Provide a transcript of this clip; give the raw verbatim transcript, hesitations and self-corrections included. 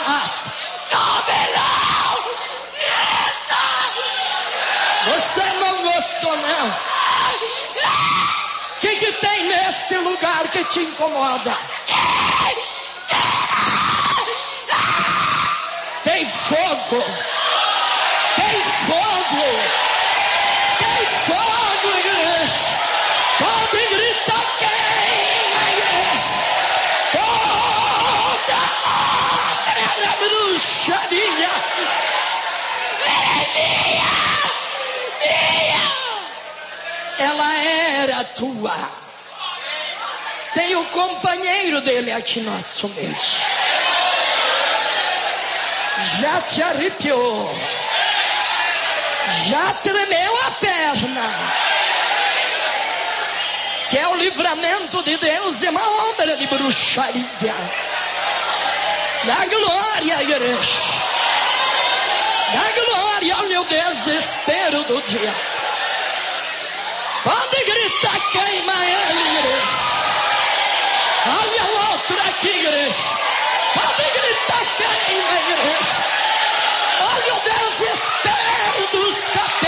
Satanás. Você não gostou, não? O que, que tem nesse lugar que te incomoda? Tem fogo. Tem fogo. Tem fogo, igreja. Pode gritar, queima, igreja. Toda obra da bruxaria. Ela era tua. Tem o companheiro dele aqui no nosso meio. Já te arrepiou. Já tremeu a perna. Que é o livramento de Deus, é uma obra de bruxaria. Dá glória, igreja. Dá glória, olha o desespero do dia. Pode gritar, queima ele, igreja. Olha o outro aqui, igreja. Pode gritar, queima, igreja. Olha o desespero do Satanás.